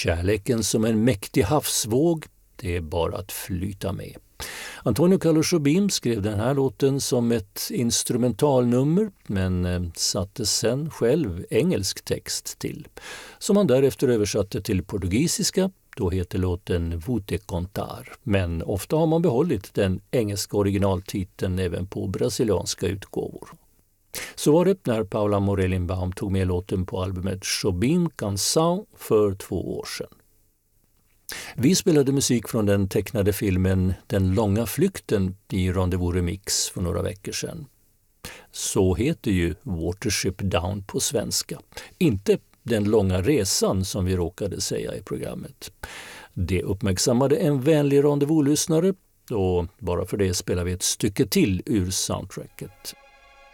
Kärleken som en mäktig havsvåg, det är bara att flyta med. Antonio Carlos Jobim skrev den här låten som ett instrumentalnummer men satte sen själv engelsk text till, som han därefter översatte till portugisiska. Då heter låten Vou te contar, men ofta har man behållit den engelska originaltiteln även på brasilianska utgåvor. Så var det när Paula Morelinbaum tog med låten på albumet Jobim Canção för 2 år sedan. Vi spelade musik från den tecknade filmen Den långa flykten i Rendezvous Remix för några veckor sedan. Så heter ju Watership Down på svenska, inte Den långa resan som vi råkade säga i programmet. Det uppmärksammade en vänlig Rendezvous-lyssnare och bara för det spelar vi ett stycke till ur soundtracket.